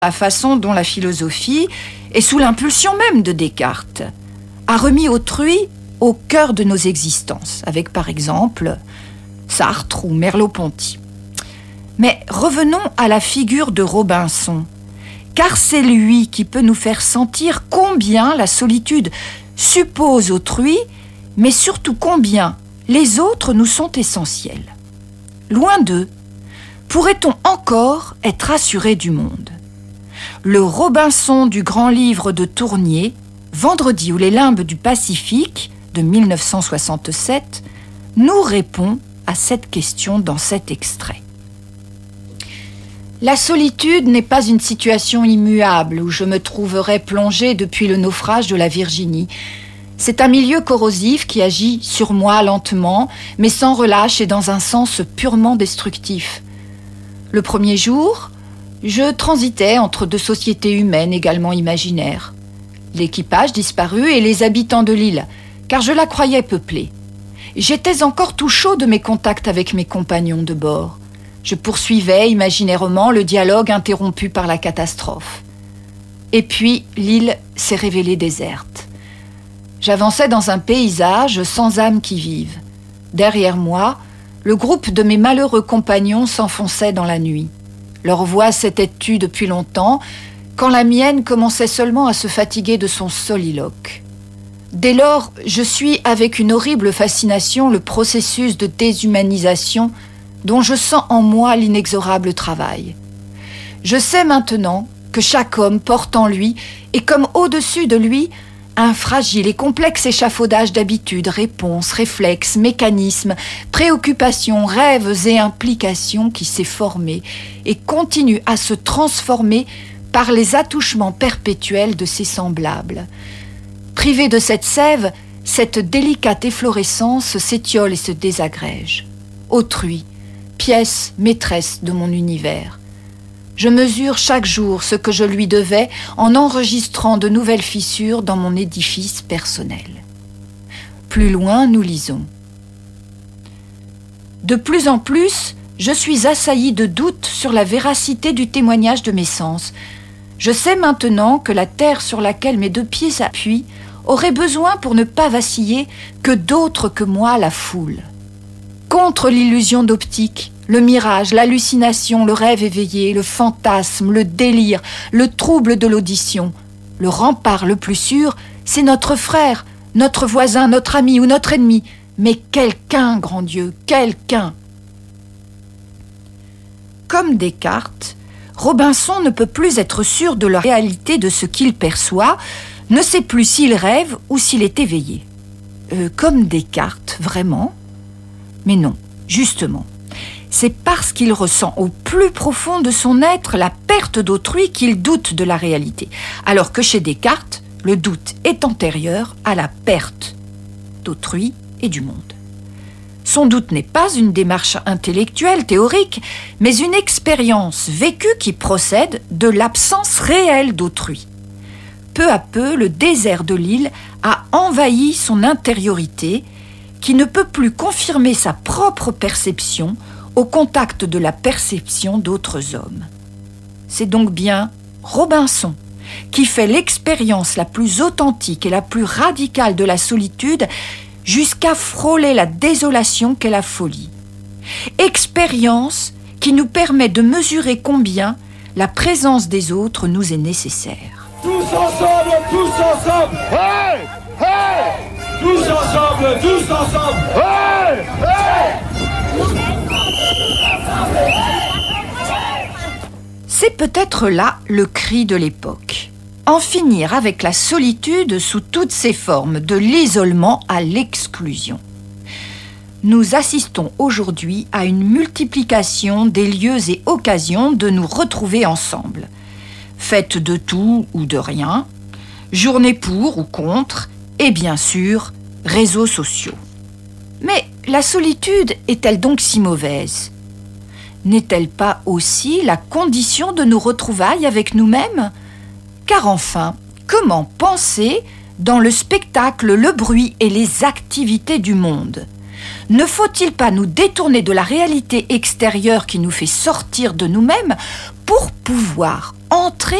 la façon dont la philosophie, et sous l'impulsion même de Descartes, a remis autrui au cœur de nos existences, avec par exemple Sartre ou Merleau-Ponty. Mais revenons à la figure de Robinson, car c'est lui qui peut nous faire sentir combien la solitude suppose autrui, mais surtout combien les autres nous sont essentiels. Loin d'eux, pourrait-on encore être assuré du monde ? Le Robinson du grand livre de Tournier, Vendredi ou les limbes du Pacifique, de 1967, nous répond à cette question dans cet extrait. La solitude n'est pas une situation immuable où je me trouverais plongé depuis le naufrage de la Virginie. C'est un milieu corrosif qui agit sur moi lentement, mais sans relâche et dans un sens purement destructif. Le premier jour, je transitais entre deux sociétés humaines également imaginaires. L'équipage disparut et les habitants de l'île, car je la croyais peuplée. J'étais encore tout chaud de mes contacts avec mes compagnons de bord. Je poursuivais imaginairement le dialogue interrompu par la catastrophe. Et puis, l'île s'est révélée déserte. J'avançais dans un paysage sans âme qui vive. Derrière moi, le groupe de mes malheureux compagnons s'enfonçait dans la nuit. Leur voix s'était tue depuis longtemps, quand la mienne commençait seulement à se fatiguer de son soliloque. Dès lors, je suis avec une horrible fascination le processus de déshumanisation dont je sens en moi l'inexorable travail. Je sais maintenant que chaque homme porte en lui, et comme au-dessus de lui, un fragile et complexe échafaudage d'habitudes, réponses, réflexes, mécanismes, préoccupations, rêves et implications qui s'est formé et continue à se transformer par les attouchements perpétuels de ses semblables. Privé de cette sève, cette délicate efflorescence s'étiole et se désagrège. Autrui, pièce maîtresse de mon univers. Je mesure chaque jour ce que je lui devais en enregistrant de nouvelles fissures dans mon édifice personnel. Plus loin, nous lisons. De plus en plus, je suis assailli de doutes sur la véracité du témoignage de mes sens. Je sais maintenant que la terre sur laquelle mes deux pieds s'appuient aurait besoin pour ne pas vaciller que d'autres que moi la foulent. Contre l'illusion d'optique, le mirage, l'hallucination, le rêve éveillé, le fantasme, le délire, le trouble de l'audition, le rempart le plus sûr, c'est notre frère, notre voisin, notre ami ou notre ennemi, mais quelqu'un, grand Dieu, quelqu'un. Comme Descartes, Robinson ne peut plus être sûr de la réalité de ce qu'il perçoit, ne sait plus s'il rêve ou s'il est éveillé. Comme Descartes, vraiment ? Mais non, justement. C'est parce qu'il ressent au plus profond de son être la perte d'autrui qu'il doute de la réalité, alors que chez Descartes, le doute est antérieur à la perte d'autrui et du monde. Son doute n'est pas une démarche intellectuelle, théorique, mais une expérience vécue qui procède de l'absence réelle d'autrui. Peu à peu, le désert de l'île a envahi son intériorité, qui ne peut plus confirmer sa propre perception au contact de la perception d'autres hommes. C'est donc bien Robinson qui fait l'expérience la plus authentique et la plus radicale de la solitude jusqu'à frôler la désolation qu'est la folie. Expérience qui nous permet de mesurer combien la présence des autres nous est nécessaire. Tous ensemble, hey, hey. Tous ensemble, hey, hey. C'est peut-être là le cri de l'époque. En finir avec la solitude sous toutes ses formes, de l'isolement à l'exclusion. Nous assistons aujourd'hui à une multiplication des lieux et occasions de nous retrouver ensemble. Fêtes de tout ou de rien, journées pour ou contre, et bien sûr, réseaux sociaux. Mais la solitude est-elle donc si mauvaise ? N'est-elle pas aussi la condition de nos retrouvailles avec nous-mêmes ? Car enfin, comment penser dans le spectacle, le bruit et les activités du monde ? Ne faut-il pas nous détourner de la réalité extérieure qui nous fait sortir de nous-mêmes pour pouvoir entrer